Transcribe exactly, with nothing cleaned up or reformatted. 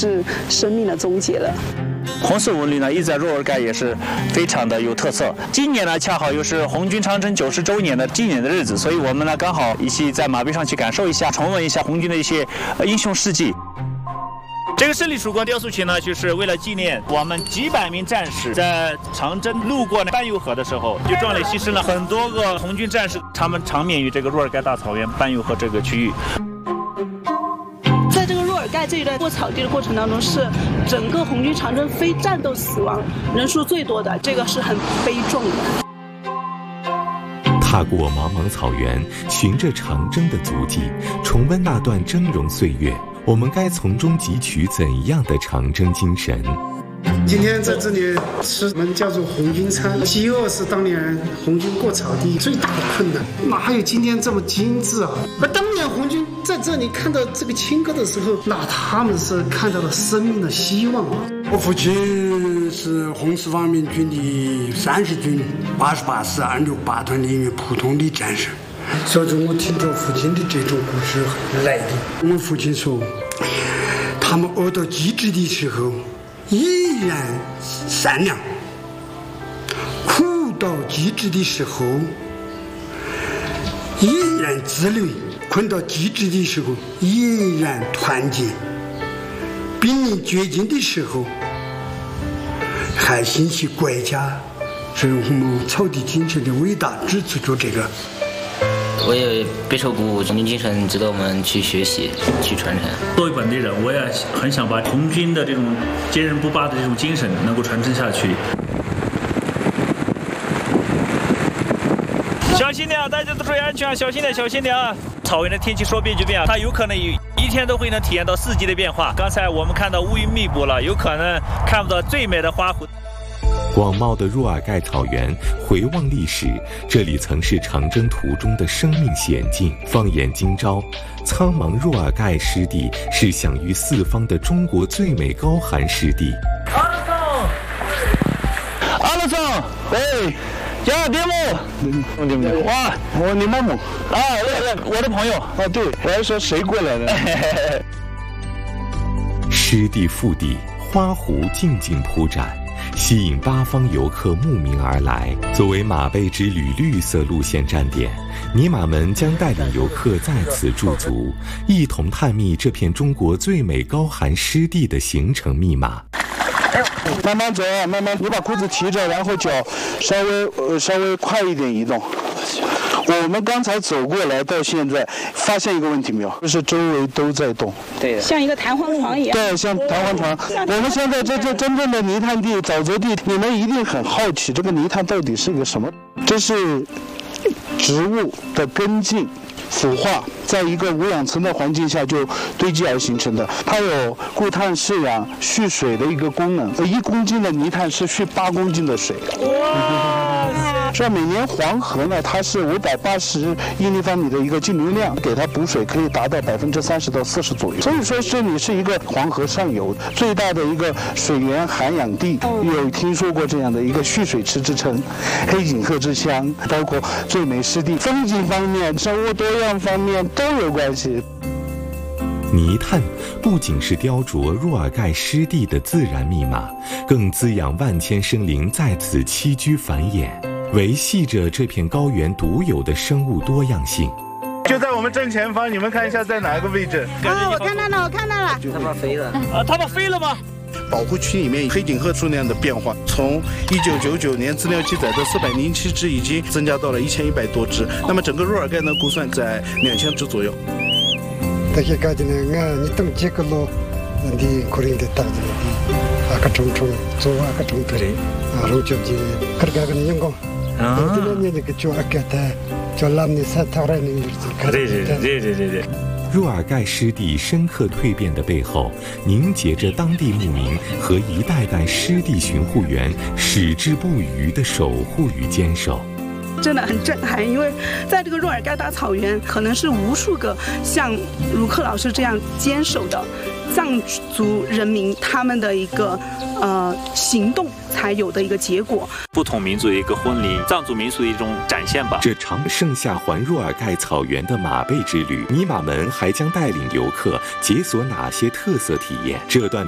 是生命的终结了。 红色文旅呢，一直在若尔盖也是非常的有特色。今年呢，恰好又是红军长征九十周年的纪念的日子，所以我们呢刚好一起在马背上去感受一下，重温一下红军的一些英雄事迹。这个胜利曙光雕塑群呢，就是为了纪念我们几百名战士在长征路过半右河的时候，就壮烈牺牲了很多个红军战士，他们长眠于这个若尔盖大草原半右河这个区域。 在这个若尔盖这一段过草地的过程当中，是整个红军长征非战斗死亡人数最多的，这个是很悲壮的。 踏过茫茫草原，循着长征的足迹，重温那段峥嵘岁月，我们该从中汲取怎样的长征精神？ 今天在这里吃我们叫做红军餐，饥饿是当年红军过草地最大的困难，哪有今天这么精致啊？而当年红军在这里看到这个青稞的时候，那他们是看到了生命的希望啊！ 我父亲是红四方面军的三十军八十八师二六八团里面普通的战士，所以我听着父亲的这种故事很来的。我父亲说，他们饿到极致的时候依然善良，苦到极致的时候依然自律，困到极致的时候依然团结，濒临绝境的时候还心系国家，是我们草地精神的伟大之处。做这个我也备受鼓舞，红军精神值得我们去学习去传承。 作为本地人，我也很想把红军的这种坚韧不拔的这种精神能够传承下去。小心点啊，大家都注意安全啊！小心点，小心点啊！草原的天气说变就变啊，它有可能一一天都会能体验到四季的变化。刚才我们看到乌云密布了，有可能看不到最美的花卉。 广袤的若尔盖草原，回望历史，这里曾是长征途中的生命险境。放眼今朝，苍茫若尔盖湿地是享誉四方的中国最美高寒湿地。 阿拉桑，阿拉桑，喂，呀，爹母，爹母，哇，我你妈母，啊，我的朋友，啊，对，我还说谁过来的？ 湿地腹地，花湖静静铺展，吸引八方游客慕名而来。作为马背之旅绿色路线站点，尼玛们将带领游客在此驻足，一同探秘这片中国最美高寒湿地的行程密码。 慢慢走，慢慢，你把裤子提着，然后脚稍微呃稍微快一点移动。我们刚才走过来到现在，发现一个问题没有？就是周围都在动， 对的， 像一个弹簧床一样。 对，像弹簧床。我们现在这这真正的泥炭地、沼泽地，你们一定很好奇，这个泥炭到底是个什么？这是植物的根茎腐化，在一个无氧层的环境下就堆积而形成的。它有固碳释氧、蓄水的一个功能。一公斤的泥炭是蓄八公斤的水。说每年黄河呢，它是五百八十亿立方米的一个净流量，给它补水可以达到百分之三十到四十左右。所以说这里是一个黄河上游最大的一个水源涵养地，有听说过这样的一个蓄水池之称，黑锦鹤之乡，包括最美湿地，风景方面、生物多样方面都有关系。 泥炭不仅是雕琢若尔盖湿地的自然密码，更滋养万千生灵在此栖居繁衍，维系着这片高原独有的生物多样性。 就在我们正前方，你们看一下在哪个位置？ 哦，我看到了，我看到了。 它们飞了啊！它们飞了吗？ 保护区里面黑锦鹤数量的变化，从一九九九年资料记载的四百零七只，已经增加到了一千一百多只。那么整个若尔盖呢，估算在两千只左右。 여기까지는 니똥 찍을로 니 고린데 따지는 아까 총총 저 아까 총들이 아롱점지 그렇게 하는 연공 여기는 얘기 저 아까다 전람니 사타라는 거지. 若尔盖湿地深刻蜕变的背后，凝结着当地牧民和一代代湿地巡护员矢志不渝的守护与坚守。 真的很震撼，因为在这个若尔盖大草原，可能是无数个像卢克老师这样坚守的藏族人民他们的一个呃行动才有的一个结果。 不同民族的一个婚礼，藏族民俗的一种展现吧。 这场盛夏环若尔盖草原的马背之旅，尼玛们还将带领游客解锁哪些特色体验？这段